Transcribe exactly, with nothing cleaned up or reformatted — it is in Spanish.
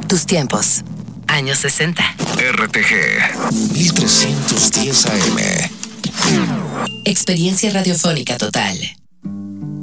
Tus tiempos. Años sesenta. R T G mil trescientos diez A M. Experiencia radiofónica total.